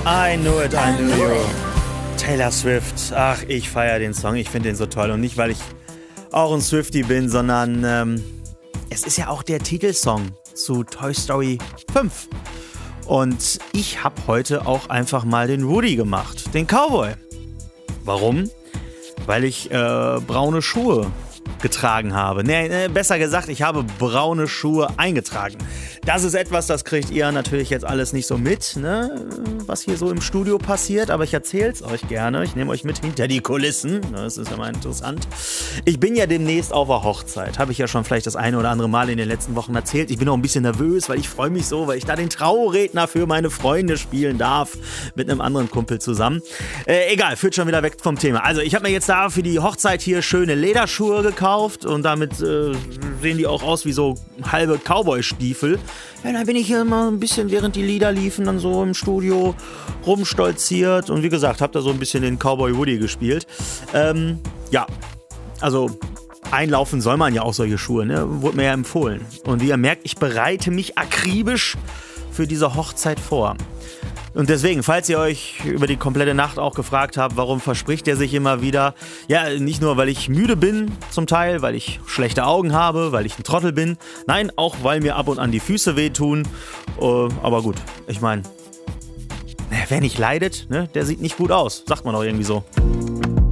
I Knew It, I Knew You. Taylor Swift. Ach, ich feiere den Song. Ich finde den so toll. Und nicht, weil ich auch ein Swiftie bin, sondern es ist ja auch der Titelsong zu Toy Story 5. Und ich habe heute auch einfach mal den Woody gemacht, den Cowboy. Warum? Weil ich braune Schuhe getragen habe. Nee, besser gesagt, ich habe braune Schuhe eingetragen. Das ist etwas, das kriegt ihr natürlich jetzt alles nicht so mit, ne? Was hier so im Studio passiert, aber ich erzähle es euch gerne. Ich nehme euch mit hinter die Kulissen. Das ist ja mal interessant. Ich bin ja demnächst auf der Hochzeit. Habe ich ja schon vielleicht das eine oder andere Mal in den letzten Wochen erzählt. Ich bin auch ein bisschen nervös, weil ich freue mich so, weil ich da den Trauredner für meine Freunde spielen darf. Mit einem anderen Kumpel zusammen. Egal, führt schon wieder weg vom Thema. Also ich habe mir jetzt da für die Hochzeit hier schöne Lederschuhe gekauft und damit sehen die auch aus wie so halbe Cowboy-Stiefel. Ja, da bin ich hier immer ein bisschen, während die Lieder liefen, dann so im Studio rumstolziert und wie gesagt, habe da so ein bisschen den Cowboy Woody gespielt. Ja, also einlaufen soll man ja auch solche Schuhe, ne? Wurde mir ja empfohlen. Und wie ihr merkt, ich bereite mich akribisch für diese Hochzeit vor. Und deswegen, falls ihr euch über die komplette Nacht auch gefragt habt, warum verspricht er sich immer wieder? Ja, nicht nur, weil ich müde bin zum Teil, weil ich schlechte Augen habe, weil ich ein Trottel bin. Nein, auch weil mir ab und an die Füße wehtun. Aber gut, ich meine, wer nicht leidet, ne, der sieht nicht gut aus. Sagt man auch irgendwie so.